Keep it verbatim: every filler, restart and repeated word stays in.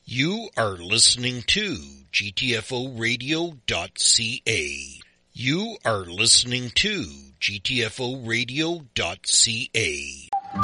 You are listening to G T F O radio dot C A. You are listening to G T F O radio dot C A.